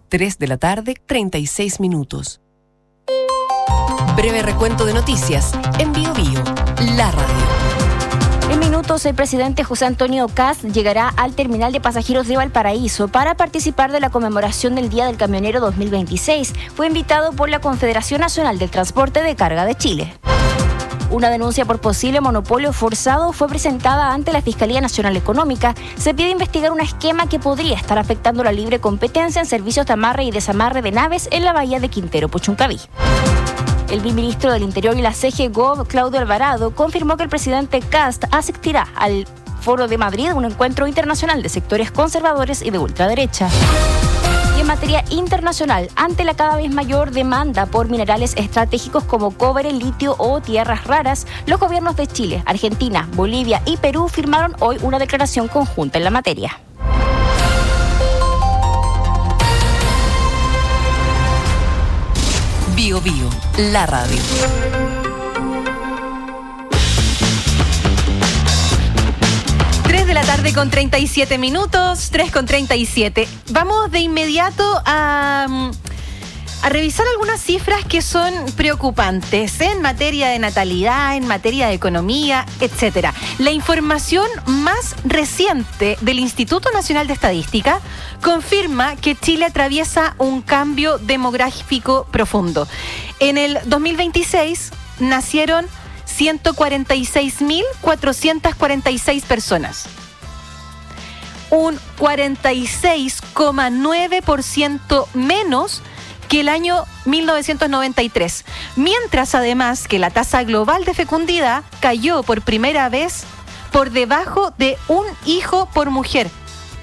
3:36 p.m. Breve recuento de noticias en Bio Bio, la radio. En minutos, el presidente José Antonio Kast llegará al terminal de pasajeros de Valparaíso para participar de la conmemoración del Día del Camionero 2026. Fue invitado por la Confederación Nacional del Transporte de Carga de Chile. Una denuncia por posible monopolio forzado fue presentada ante la Fiscalía Nacional Económica. Se pide investigar un esquema que podría estar afectando la libre competencia en servicios de amarre y desamarre de naves en la bahía de Quintero Puchuncaví. El viceministro del Interior y la CGGOV, Claudio Alvarado, confirmó que el presidente Kast asistirá al Foro de Madrid, un encuentro internacional de sectores conservadores y de ultraderecha. Y en materia internacional, ante la cada vez mayor demanda por minerales estratégicos como cobre, litio o tierras raras, los gobiernos de Chile, Argentina, Bolivia y Perú firmaron hoy una declaración conjunta en la materia. Bio Bio, la radio. 3:37 p.m, 3:37. Vamos de inmediato a revisar algunas cifras que son preocupantes en materia de natalidad, en materia de economía, etcétera. La información más reciente del Instituto Nacional de Estadística confirma que Chile atraviesa un cambio demográfico profundo. En el 2026 nacieron 146.446 personas. Un 46,9% menos que el año 1993, mientras además que la tasa global de fecundidad cayó por primera vez por debajo de un hijo por mujer.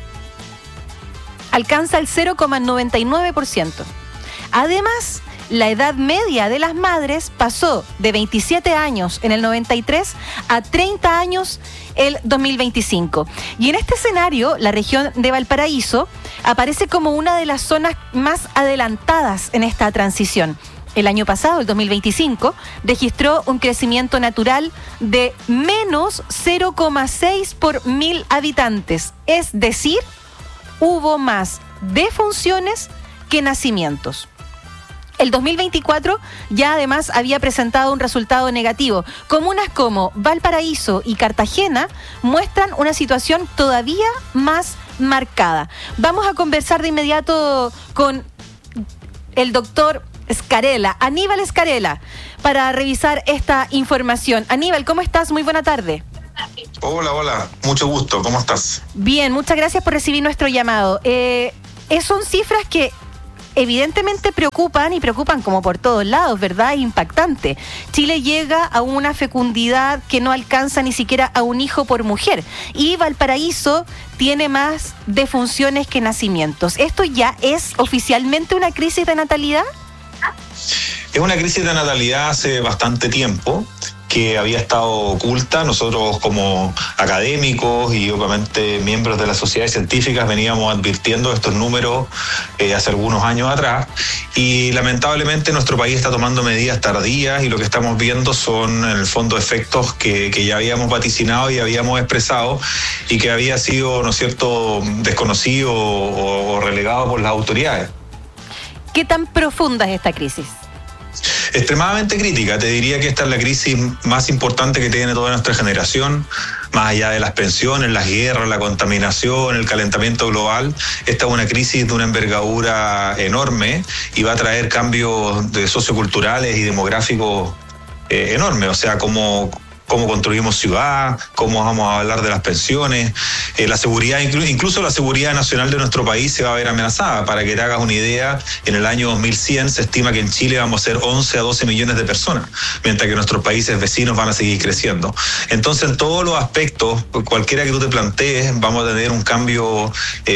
Alcanza el 0,99%. Además, la edad media de las madres pasó de 27 años en el 93 a 30 años el 2025. Y en este escenario, la región de Valparaíso aparece como una de las zonas más adelantadas en esta transición. El año pasado, el 2025, registró un crecimiento natural de menos 0,6 por 1.000 habitantes. Es decir, hubo más defunciones que nacimientos. El 2024 ya además había presentado un resultado negativo. Comunas como Valparaíso y Cartagena muestran una situación todavía más marcada. Vamos a conversar de inmediato con el doctor Scarella, Aníbal Scarella, para revisar esta información. Aníbal, ¿cómo estás? Muy buena tarde. Hola, mucho gusto, ¿cómo estás? Bien, muchas gracias por recibir nuestro llamado. Son cifras que evidentemente preocupan como por todos lados, ¿verdad? Es impactante. Chile llega a una fecundidad que no alcanza ni siquiera a un hijo por mujer. Y Valparaíso tiene más defunciones que nacimientos. ¿Esto ya es oficialmente una crisis de natalidad? Es una crisis de natalidad hace bastante tiempo, que había estado oculta. Nosotros como académicos y obviamente miembros de las sociedades científicas veníamos advirtiendo estos números hace algunos años atrás, y lamentablemente nuestro país está tomando medidas tardías, y lo que estamos viendo son en el fondo efectos que ya habíamos vaticinado y habíamos expresado, y que había sido, ¿no es cierto?, desconocido o relegado por las autoridades. ¿Qué tan profunda es esta crisis? Extremadamente crítica. Te diría que esta es la crisis más importante que tiene toda nuestra generación, más allá de las pensiones, las guerras, la contaminación, el calentamiento global. Esta es una crisis de una envergadura enorme y va a traer cambios socioculturales y demográficos enormes. O sea, cómo construimos ciudad, cómo vamos a hablar de las pensiones, la seguridad, incluso la seguridad nacional de nuestro país se va a ver amenazada. Para que te hagas una idea, en el año 2100 se estima que en Chile vamos a ser 11 a 12 millones de personas, mientras que nuestros países vecinos van a seguir creciendo. Entonces, en todos los aspectos, cualquiera que tú te plantees, vamos a tener un cambio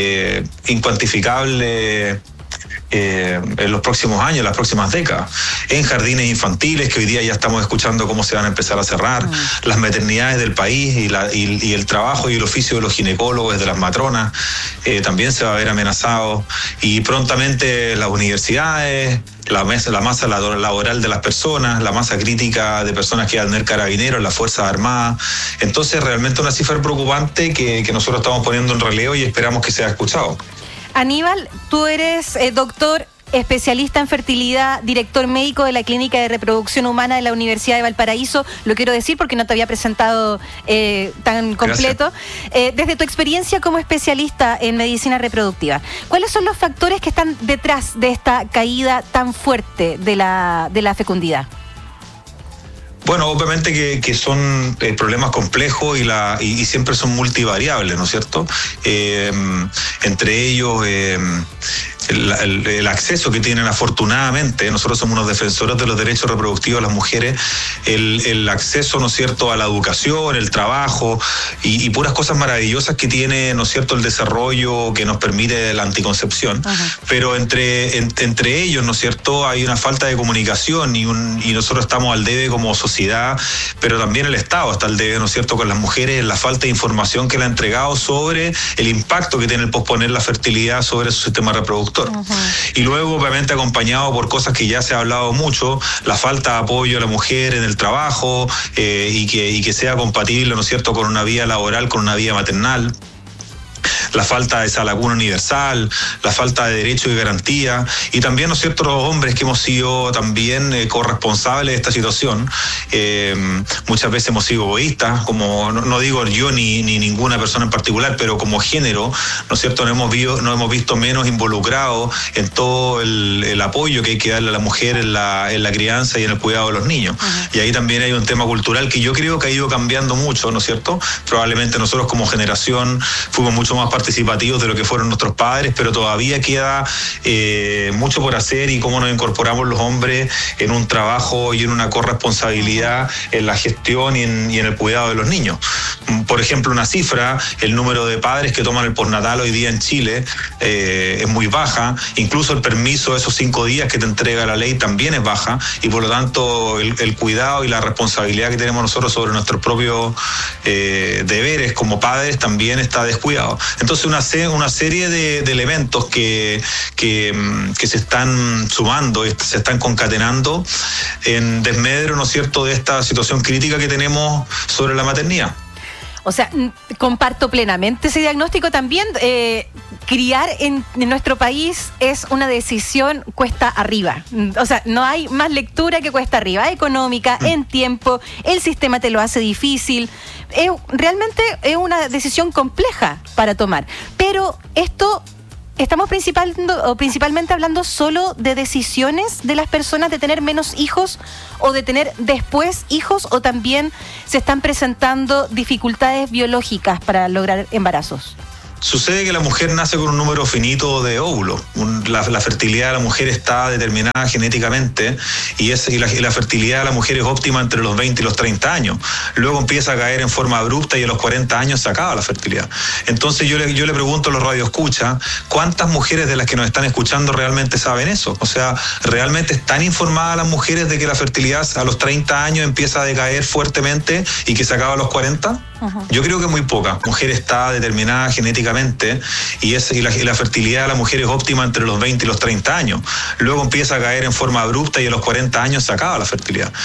incuantificable en los próximos años, las próximas décadas, en jardines infantiles, que hoy día ya estamos escuchando cómo se van a empezar a cerrar, las maternidades del país y el trabajo y el oficio de los ginecólogos, de las matronas, también se va a ver amenazado, y prontamente las universidades, la masa laboral de las personas, la masa crítica de personas que van a tener carabineros, las Fuerzas Armadas. Entonces, realmente una cifra preocupante que nosotros estamos poniendo en relevo y esperamos que sea escuchado. Aníbal, tú eres doctor, especialista en fertilidad, director médico de la Clínica de Reproducción Humana de la Universidad de Valparaíso. Lo quiero decir porque no te había presentado tan completo. Desde tu experiencia como especialista en medicina reproductiva, ¿cuáles son los factores que están detrás de esta caída tan fuerte de la fecundidad? Bueno, obviamente que son problemas complejos y siempre son multivariables, ¿no es cierto? Entre ellos, el acceso que tienen afortunadamente, nosotros somos unos defensores de los derechos reproductivos de las mujeres, el acceso, ¿no es cierto?, a la educación, el trabajo y puras cosas maravillosas que tiene, ¿no es cierto?, el desarrollo que nos permite la anticoncepción. Uh-huh. Pero entre ellos, ¿no es cierto?, hay una falta de comunicación y nosotros estamos al debe como sociedad, pero también el Estado está al debe, ¿no es cierto?, con las mujeres, la falta de información que le ha entregado sobre el impacto que tiene el posponer la fertilidad sobre su sistema reproductor. Uh-huh. Y luego, obviamente, acompañado por cosas que ya se ha hablado mucho, la falta de apoyo a la mujer en el trabajo y que sea compatible, ¿no es cierto?, con una vida laboral, con una vida maternal. La falta de esa laguna universal, la falta de derecho y garantía, y también, ¿no es cierto?, los hombres que hemos sido también corresponsables de esta situación. Muchas veces hemos sido egoístas, como no digo yo ni ninguna persona en particular, pero como género, ¿no es cierto?, nos hemos visto menos involucrados en todo el apoyo que hay que darle a la mujer en la crianza y en el cuidado de los niños. Uh-huh. Y ahí también hay un tema cultural que yo creo que ha ido cambiando mucho, ¿no es cierto? Probablemente nosotros como generación fuimos mucho más participativos de lo que fueron nuestros padres, pero todavía queda mucho por hacer y cómo nos incorporamos los hombres en un trabajo y en una corresponsabilidad en la gestión y en el cuidado de los niños. Por ejemplo, una cifra, el número de padres que toman el postnatal hoy día en Chile es muy baja, incluso el permiso de esos 5 días que te entrega la ley también es baja, y por lo tanto el cuidado y la responsabilidad que tenemos nosotros sobre nuestros propios deberes como padres también está descuidado. Entonces una serie de elementos que se están sumando, se están concatenando en desmedro, ¿no es cierto?, de esta situación crítica que tenemos sobre la maternidad. O sea, comparto plenamente ese diagnóstico también. Criar en nuestro país es una decisión cuesta arriba. O sea, no hay más lectura que cuesta arriba. Económica, en tiempo, el sistema te lo hace difícil. Realmente es una decisión compleja para tomar. Pero esto... ¿Estamos principalmente hablando solo de decisiones de las personas de tener menos hijos o de tener después hijos, o también se están presentando dificultades biológicas para lograr embarazos? Sucede que la mujer nace con un número finito de óvulos. La fertilidad de la mujer está determinada genéticamente y la fertilidad de la mujer es óptima entre los 20 y los 30 años. Luego empieza a caer en forma abrupta y a los 40 años se acaba la fertilidad. Entonces yo le pregunto a los radioescuchas, ¿cuántas mujeres de las que nos están escuchando realmente saben eso? O sea, ¿realmente están informadas las mujeres de que la fertilidad a los 30 años empieza a decaer fuertemente y que se acaba a los 40? Uh-huh. Yo creo que muy poca. La mujer está determinada genéticamente y la fertilidad de la mujer es óptima entre los 20 y los 30 años. Luego empieza a caer en forma abrupta y a los 40 años se acaba la fertilidad.